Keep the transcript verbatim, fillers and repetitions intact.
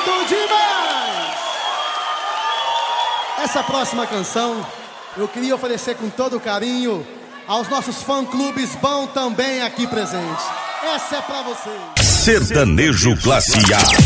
bonito demais! Essa próxima canção eu queria oferecer com todo carinho aos nossos fã-clubes bom também aqui presentes. Essa é pra vocês. Sertanejo Classe A.